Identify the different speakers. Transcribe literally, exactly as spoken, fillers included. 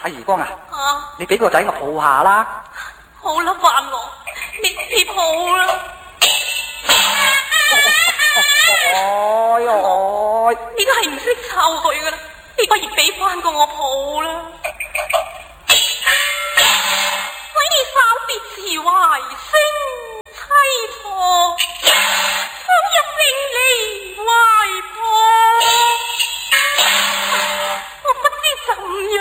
Speaker 1: 阿怡光啊，
Speaker 2: 啊，
Speaker 1: 你俾個仔我抱下啦。
Speaker 2: 好啦，范我，你你抱啦。
Speaker 1: 哎呀，
Speaker 2: 你都係唔識湊佢噶啦，你不如俾翻個我